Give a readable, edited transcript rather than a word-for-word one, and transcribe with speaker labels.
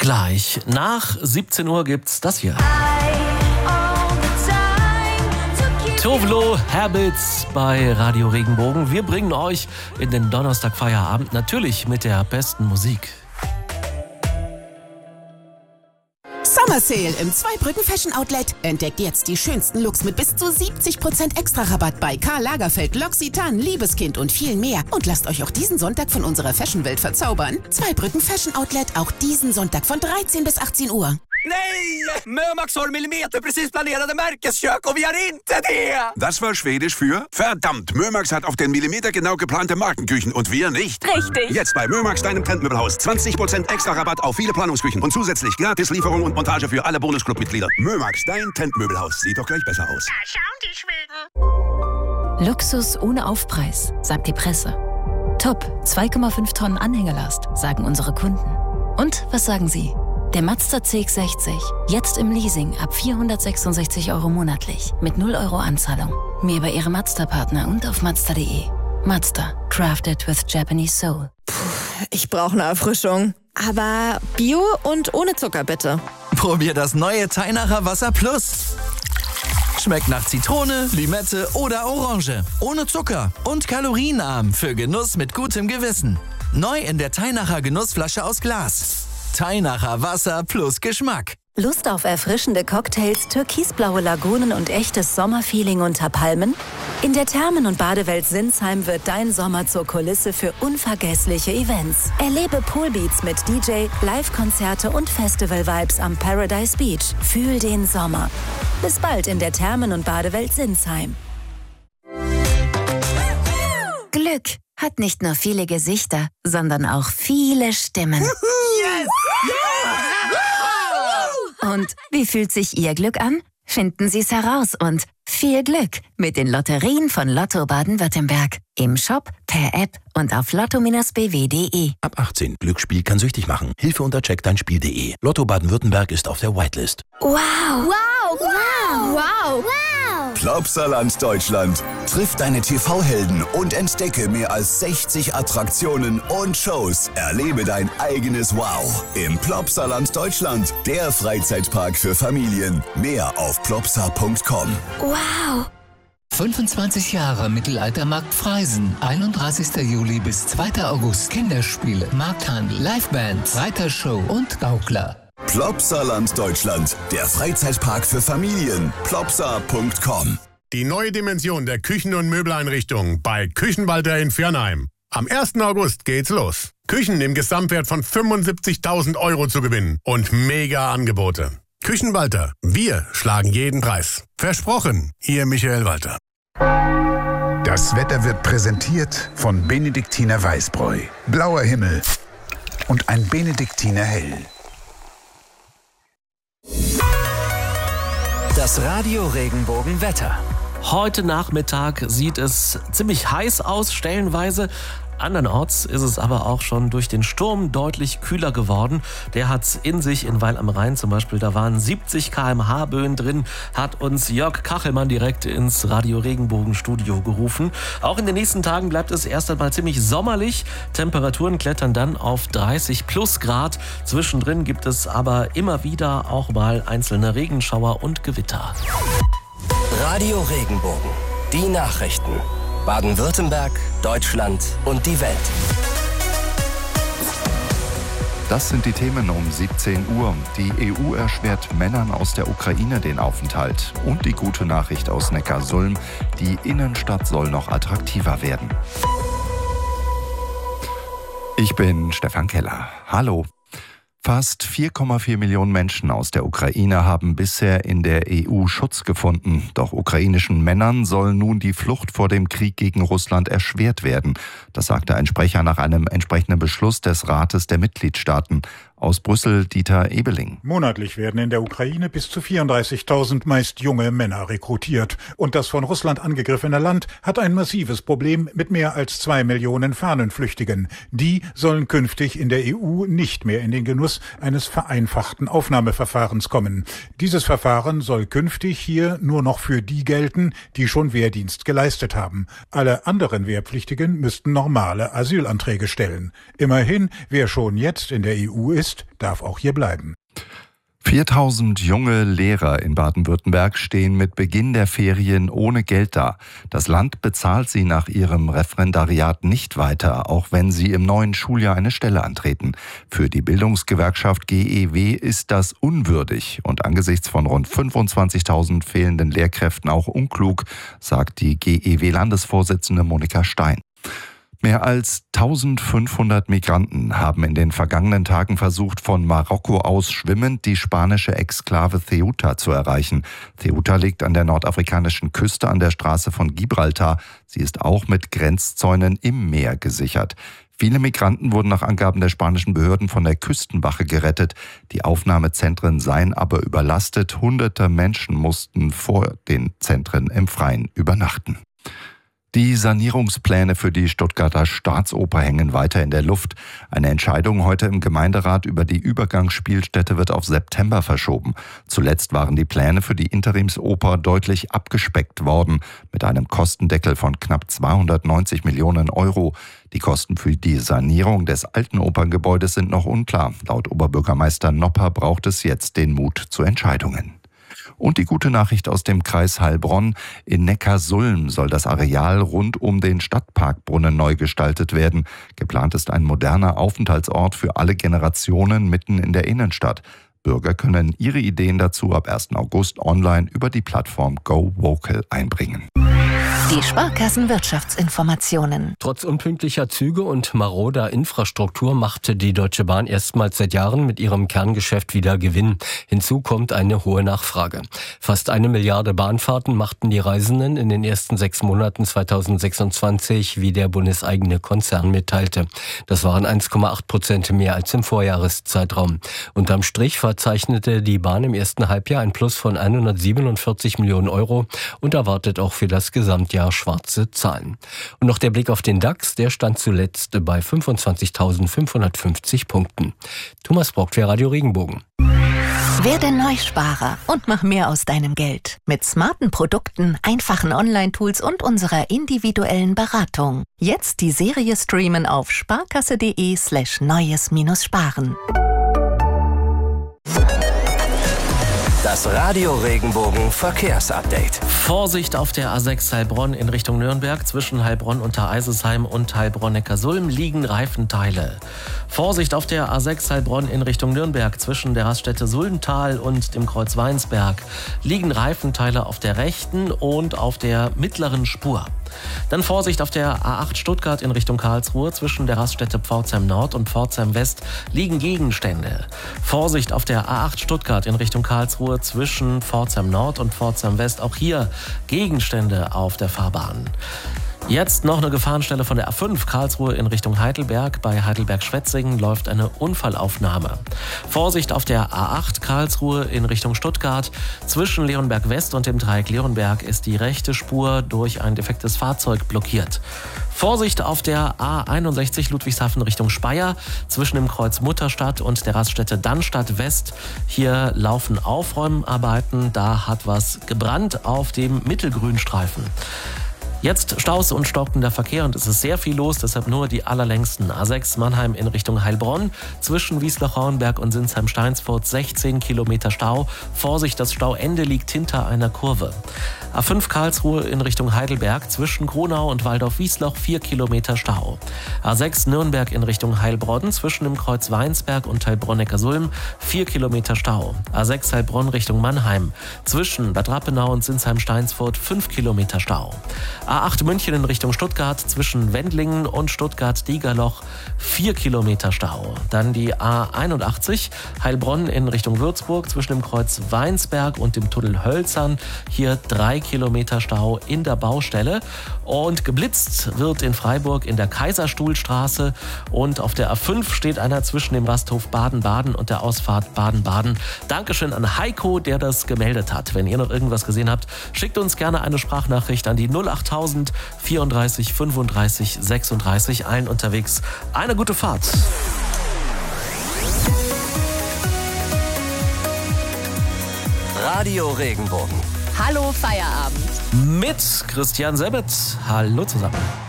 Speaker 1: gleich. Nach 17 Uhr gibt's das hier. Tove Lo, Habits bei Radio Regenbogen. Wir bringen euch in den Donnerstag-Feierabend natürlich mit der besten Musik.
Speaker 2: Summer Sale im Zweibrücken Fashion Outlet. Entdeckt jetzt die schönsten Looks mit bis zu 70% Extra-Rabatt bei Karl Lagerfeld, L'Occitane, Liebeskind und viel mehr. Und lasst euch auch diesen Sonntag von unserer Fashion-Welt verzaubern. Zweibrücken Fashion Outlet, auch diesen Sonntag von 13 bis 18 Uhr.
Speaker 3: Nej! Mömax har Millimeter precis planerade Märkeskök och vi har inte det!
Speaker 4: Das war Schwedisch für verdammt. Mömax hat auf den Millimeter genau geplante Markenküchen und wir nicht.
Speaker 5: Richtig.
Speaker 4: Jetzt bei Mömax, deinem Trendmöbelhaus. 20% extra Rabatt auf viele Planungsküchen und zusätzlich gratis Lieferung und Montage für alle Bonusclub-Mitglieder. Mömax, dein Trendmöbelhaus. Sieht doch gleich besser aus.
Speaker 5: Da schauen die Schweden.
Speaker 6: Luxus ohne Aufpreis, sagt die Presse. Top, 2,5 Tonnen Anhängerlast, sagen unsere Kunden. Und was sagen Sie? Der Mazda CX-60, jetzt im Leasing ab 466 € monatlich, mit 0 € Anzahlung. Mehr bei Ihrem Mazda-Partner und auf Mazda.de. Mazda, crafted with Japanese soul.
Speaker 7: Ich brauche eine Erfrischung. Aber Bio und ohne Zucker, bitte.
Speaker 8: Probier das neue Teinacher Wasser Plus. Schmeckt nach Zitrone, Limette oder Orange. Ohne Zucker und kalorienarm für Genuss mit gutem Gewissen. Neu in der Teinacher Genussflasche aus Glas. Teinacher Wasser plus Geschmack.
Speaker 6: Lust auf erfrischende Cocktails, türkisblaue Lagunen und echtes Sommerfeeling unter Palmen? In der Thermen- und Badewelt Sinsheim wird dein Sommer zur Kulisse für unvergessliche Events. Erlebe Poolbeats mit DJ, Live-Konzerte und Festival-Vibes am Paradise Beach. Fühl den Sommer. Bis bald in der Thermen- und Badewelt Sinsheim. Glück hat nicht nur viele Gesichter, sondern auch viele Stimmen.
Speaker 3: Yes!
Speaker 6: Und wie fühlt sich Ihr Glück an? Finden Sie es heraus und viel Glück mit den Lotterien von Lotto Baden-Württemberg. Im Shop, per App und auf lotto-bw.de.
Speaker 9: Ab 18. Glücksspiel kann süchtig machen. Hilfe unter checkdeinspiel.de. Lotto Baden-Württemberg ist auf der Whitelist.
Speaker 6: Wow!
Speaker 5: Wow, wow, wow, wow.
Speaker 10: Plopsaland Deutschland. Triff deine TV-Helden und entdecke mehr als 60 Attraktionen und Shows. Erlebe dein eigenes Wow im Plopsaland Deutschland, der Freizeitpark für Familien. Mehr auf plopsa.com.
Speaker 6: Wow!
Speaker 11: 25 Jahre Mittelaltermarkt Freisen. 31. Juli bis 2. August. Kinderspiele, Markthandel, Liveband, Reitershow und Gaukler.
Speaker 10: Plopsaland Deutschland, der Freizeitpark für Familien. Plopsa.com.
Speaker 12: Die neue Dimension der Küchen- und Möbeleinrichtungen bei Küchenwalter in Viernheim. Am 1. August geht's los. Küchen im Gesamtwert von 75.000 € zu gewinnen und mega Angebote. Küchenwalter, wir schlagen jeden Preis. Versprochen, Ihr Michael Walter.
Speaker 13: Das Wetter wird präsentiert von Benediktiner Weißbräu. Blauer Himmel und ein Benediktiner Hell.
Speaker 14: Das Radio Regenbogen Wetter.
Speaker 1: Heute Nachmittag sieht es ziemlich heiß aus, stellenweise. Andernorts ist es aber auch schon durch den Sturm deutlich kühler geworden. Der hat's in sich in Weil am Rhein zum Beispiel. Da waren 70 km/h Böen drin, hat uns Jörg Kachelmann direkt ins Radio Regenbogen Studio gerufen. Auch in den nächsten Tagen bleibt es erst einmal ziemlich sommerlich. Temperaturen klettern dann auf 30 plus Grad. Zwischendrin gibt es aber immer wieder auch mal einzelne Regenschauer und Gewitter.
Speaker 14: Radio Regenbogen. Die Nachrichten. Baden-Württemberg, Deutschland und die Welt.
Speaker 15: Das sind die Themen um 17 Uhr. Die EU erschwert Männern aus der Ukraine den Aufenthalt. Und die gute Nachricht aus Neckarsulm: die Innenstadt soll noch attraktiver werden. Ich bin Stefan Keller. Hallo. Fast 4,4 Millionen Menschen aus der Ukraine haben bisher in der EU Schutz gefunden. Doch ukrainischen Männern soll nun die Flucht vor dem Krieg gegen Russland erschwert werden. Das sagte ein Sprecher nach einem entsprechenden Beschluss des Rates der Mitgliedstaaten. Aus Brüssel Dieter Ebeling.
Speaker 16: Monatlich werden in der Ukraine bis zu 34.000 meist junge Männer rekrutiert. Und das von Russland angegriffene Land hat ein massives Problem mit mehr als 2 Millionen Fahnenflüchtigen. Die sollen künftig in der EU nicht mehr in den Genuss eines vereinfachten Aufnahmeverfahrens kommen. Dieses Verfahren soll künftig hier nur noch für die gelten, die schon Wehrdienst geleistet haben. Alle anderen Wehrpflichtigen müssten normale Asylanträge stellen. Immerhin, wer schon jetzt in der EU ist, Rest darf auch hier bleiben.
Speaker 15: 4000 junge Lehrer in Baden-Württemberg stehen mit Beginn der Ferien ohne Geld da. Das Land bezahlt sie nach ihrem Referendariat nicht weiter, auch wenn sie im neuen Schuljahr eine Stelle antreten. Für die Bildungsgewerkschaft GEW ist das unwürdig und angesichts von rund 25.000 fehlenden Lehrkräften auch unklug, sagt die GEW-Landesvorsitzende Monika Stein. Mehr als 1500 Migranten haben in den vergangenen Tagen versucht, von Marokko aus schwimmend die spanische Exklave Ceuta zu erreichen. Ceuta liegt an der nordafrikanischen Küste an der Straße von Gibraltar. Sie ist auch mit Grenzzäunen im Meer gesichert. Viele Migranten wurden nach Angaben der spanischen Behörden von der Küstenwache gerettet. Die Aufnahmezentren seien aber überlastet. Hunderte Menschen mussten vor den Zentren im Freien übernachten. Die Sanierungspläne für die Stuttgarter Staatsoper hängen weiter in der Luft. Eine Entscheidung heute im Gemeinderat über die Übergangsspielstätte wird auf September verschoben. Zuletzt waren die Pläne für die Interimsoper deutlich abgespeckt worden, mit einem Kostendeckel von knapp 290 Millionen Euro. Die Kosten für die Sanierung des alten Operngebäudes sind noch unklar. Laut Oberbürgermeister Nopper braucht es jetzt den Mut zu Entscheidungen. Und die gute Nachricht aus dem Kreis Heilbronn: In Neckarsulm soll das Areal rund um den Stadtparkbrunnen neu gestaltet werden. Geplant ist ein moderner Aufenthaltsort für alle Generationen mitten in der Innenstadt. Bürger können ihre Ideen dazu ab 1. August online über die Plattform GoVocal einbringen.
Speaker 6: Die Sparkassenwirtschaftsinformationen.
Speaker 17: Trotz unpünktlicher Züge und maroder Infrastruktur machte die Deutsche Bahn erstmals seit Jahren mit ihrem Kerngeschäft wieder Gewinn. Hinzu kommt eine hohe Nachfrage. Fast 1 Milliarde Bahnfahrten machten die Reisenden in den ersten 6 Monaten 2026, wie der bundeseigene Konzern mitteilte. Das waren 1,8% mehr als im Vorjahreszeitraum. Unterm Strich verzeichnete die Bahn im ersten Halbjahr ein Plus von 147 Millionen Euro und erwartet auch für das Gesamtjahr schwarze Zahlen. Und noch der Blick auf den DAX, der stand zuletzt bei 25.550 Punkten. Thomas Brock für Radio Regenbogen.
Speaker 6: Werde Neusparer und mach mehr aus deinem Geld. Mit smarten Produkten, einfachen Online-Tools und unserer individuellen Beratung. Jetzt die Serie streamen auf sparkasse.de/neues-sparen.
Speaker 14: Das Radio Regenbogen Verkehrsupdate.
Speaker 1: Vorsicht auf der A6 Heilbronn in Richtung Nürnberg. Zwischen Heilbronn unter Eisesheim und Heilbronn-Neckarsulm liegen Reifenteile. Vorsicht auf der A6 Heilbronn in Richtung Nürnberg. Zwischen der Raststätte Suldental und dem Kreuz Weinsberg liegen Reifenteile auf der rechten und auf der mittleren Spur. Dann Vorsicht auf der A8 Stuttgart in Richtung Karlsruhe. Zwischen der Raststätte Pforzheim Nord und Pforzheim West liegen Gegenstände. Vorsicht auf der A8 Stuttgart in Richtung Karlsruhe. Zwischen Pforzheim Nord und Pforzheim West auch hier Gegenstände auf der Fahrbahn. Jetzt noch eine Gefahrenstelle von der A5 Karlsruhe in Richtung Heidelberg. Bei Heidelberg-Schwetzingen läuft eine Unfallaufnahme. Vorsicht auf der A8 Karlsruhe in Richtung Stuttgart. Zwischen Leonberg West und dem Dreieck Leonberg ist die rechte Spur durch ein defektes Fahrzeug blockiert. Vorsicht auf der A61 Ludwigshafen Richtung Speyer. Zwischen dem Kreuz Mutterstadt und der Raststätte Dannstatt West. Hier laufen Aufräumarbeiten. Da hat was gebrannt auf dem Mittelgrünstreifen. Jetzt Staus und stockender Verkehr und es ist sehr viel los, deshalb nur die allerlängsten. A6 Mannheim in Richtung Heilbronn, zwischen Wiesloch-Rauenberg und Sinsheim-Steinsfurt 16 Kilometer Stau. Vorsicht, das Stauende liegt hinter einer Kurve. A5 Karlsruhe in Richtung Heidelberg, zwischen Gronau und Waldorf-Wiesloch 4 Kilometer Stau. A6 Nürnberg in Richtung Heilbronn, zwischen dem Kreuz Weinsberg und Heilbronn-Neckarsulm 4 Kilometer Stau. A6 Heilbronn Richtung Mannheim, zwischen Bad Rappenau und Sinsheim-Steinsfurt 5 Kilometer Stau. A8 München in Richtung Stuttgart, zwischen Wendlingen und Stuttgart-Diegerloch 4 Kilometer Stau. Dann die A81 Heilbronn in Richtung Würzburg, zwischen dem Kreuz Weinsberg und dem Tunnel Hölzern. Hier 3 Kilometer Stau in der Baustelle. Und geblitzt wird in Freiburg in der Kaiserstuhlstraße. Und auf der A5 steht einer zwischen dem Rasthof Baden-Baden und der Ausfahrt Baden-Baden. Dankeschön an Heiko, der das gemeldet hat. Wenn ihr noch irgendwas gesehen habt, schickt uns gerne eine Sprachnachricht an die 08000 34 35 36. Allen unterwegs eine gute Fahrt.
Speaker 14: Radio Regenbogen.
Speaker 6: Hallo Feierabend.
Speaker 1: Mit Christian Sebet. Hallo zusammen.